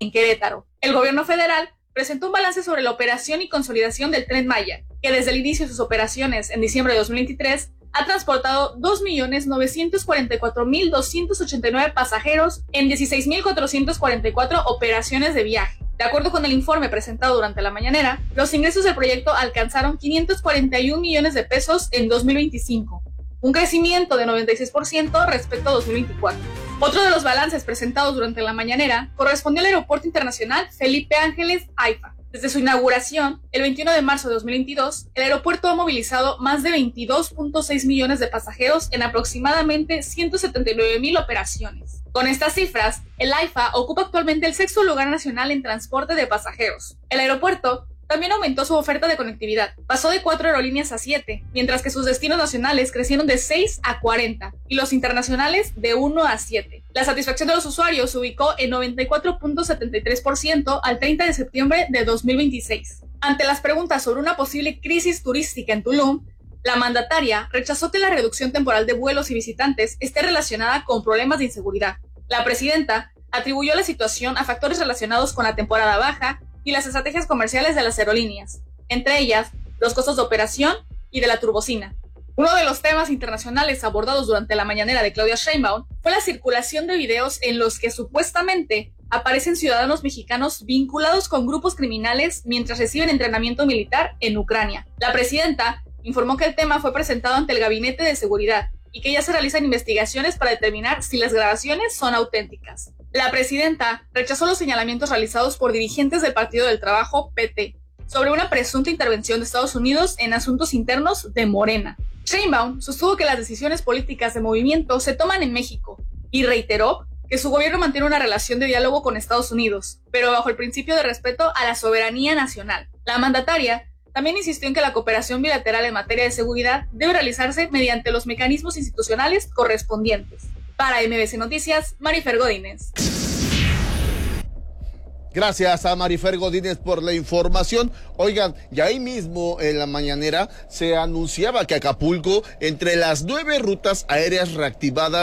en Querétaro. El gobierno federal presentó un balance sobre la operación y consolidación del Tren Maya, que desde el inicio de sus operaciones en diciembre de 2023 ha transportado 2.944.289 pasajeros en 16.444 operaciones de viaje. De acuerdo con el informe presentado durante la mañanera, los ingresos del proyecto alcanzaron 541 millones de pesos en 2025, un crecimiento de 96% respecto a 2024. Otro de los balances presentados durante la mañanera correspondió al Aeropuerto Internacional Felipe Ángeles AIFA. Desde su inauguración, el 21 de marzo de 2022, el aeropuerto ha movilizado más de 22.6 millones de pasajeros en aproximadamente 179,000 operaciones. Con estas cifras, el AIFA ocupa actualmente el sexto lugar nacional en transporte de pasajeros. El aeropuerto también aumentó su oferta de conectividad. Pasó de 4 aerolíneas a 7, mientras que sus destinos nacionales crecieron de 6 a 40 y los internacionales de 1 a 7. La satisfacción de los usuarios se ubicó en 94.73% al 30 de septiembre de 2026. Ante las preguntas sobre una posible crisis turística en Tulum, la mandataria rechazó que la reducción temporal de vuelos y visitantes esté relacionada con problemas de inseguridad. La presidenta atribuyó la situación a factores relacionados con la temporada baja y las estrategias comerciales de las aerolíneas, entre ellas los costos de operación y de la turbocina. Uno de los temas internacionales abordados durante la mañanera de Claudia Sheinbaum fue la circulación de videos en los que supuestamente aparecen ciudadanos mexicanos vinculados con grupos criminales mientras reciben entrenamiento militar en Ucrania. La presidenta informó que el tema fue presentado ante el Gabinete de Seguridad y que ya se realizan investigaciones para determinar si las grabaciones son auténticas. La presidenta rechazó los señalamientos realizados por dirigentes del Partido del Trabajo, PT, sobre una presunta intervención de Estados Unidos en asuntos internos de Morena. Sheinbaum sostuvo que las decisiones políticas de movimiento se toman en México y reiteró que su gobierno mantiene una relación de diálogo con Estados Unidos, pero bajo el principio de respeto a la soberanía nacional. La mandataria también insistió en que la cooperación bilateral en materia de seguridad debe realizarse mediante los mecanismos institucionales correspondientes. Para MBC Noticias, Marifer Godínez. Gracias a Marifer Godínez por la información. Oigan, ya ahí mismo en la mañanera se anunciaba que Acapulco, entre las 9 rutas aéreas reactivadas